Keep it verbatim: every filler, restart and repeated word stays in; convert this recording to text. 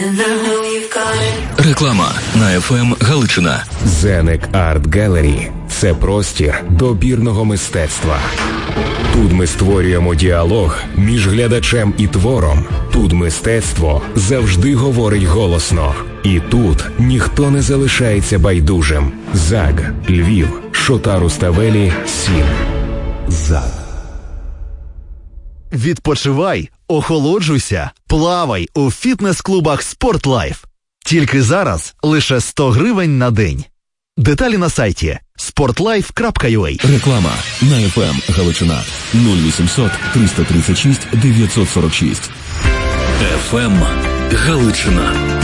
Реклама на еф ем Галичина. Зенек Арт Gallery – це простір добірного мистецтва. Тут ми створюємо діалог між глядачем і твором. Тут мистецтво завжди говорить голосно. І тут ніхто не залишається байдужим. ЗАГ, Львів, Шота Руставелі, сім. ЗАГ. Відпочивай, охолоджуйся, плавай у фітнес-клубах «Спортлайф». Тільки зараз лише сто гривень на день. Деталі на сайті спортлайф крапка ю а. Реклама на еф ем Галичина. нуль вісімсот триста тридцять шість дев'ятсот сорок шість. еф ем Галичина.